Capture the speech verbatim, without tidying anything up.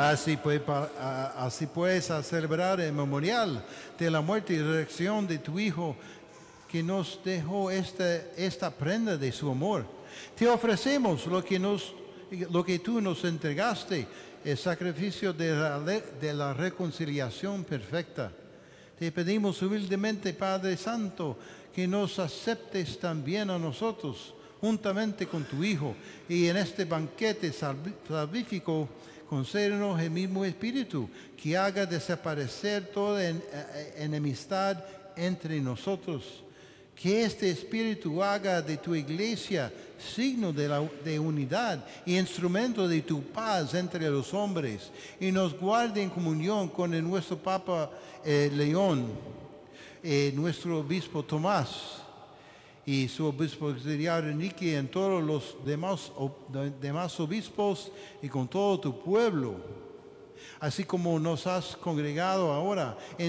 Así pues, pa- a- así pues, a celebrar el memorial de la muerte y resurrección de tu Hijo, que nos dejó esta, esta prenda de su amor. Te ofrecemos lo que, nos, lo que tú nos entregaste, el sacrificio de la, le- de la reconciliación perfecta. Te pedimos humildemente, Padre Santo, que nos aceptes también a nosotros, juntamente con tu Hijo, y en este banquete salvi- salvífico, concédenos el mismo Espíritu, que haga desaparecer toda en- eh, enemistad entre nosotros. Que este Espíritu haga de tu iglesia signo de, la, de unidad y instrumento de tu paz entre los hombres, y nos guarde en comunión con el nuestro Papa eh, León, eh, nuestro obispo Tomás y su obispo auxiliar Enrique, en todos los demás, o- de- demás obispos y con todo tu pueblo, así como nos has congregado ahora en